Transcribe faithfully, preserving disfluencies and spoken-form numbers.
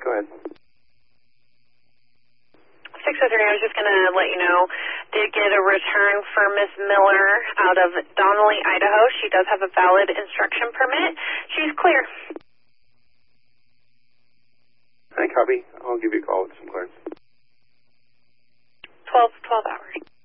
Go ahead. six oh three, I was just going to let you know, did get a return for Miss Miller out of Donnelly, Idaho. She does have a valid instruction permit. She's clear. Hi, copy. I'll give you a call with some clearance. twelve, twelve hours.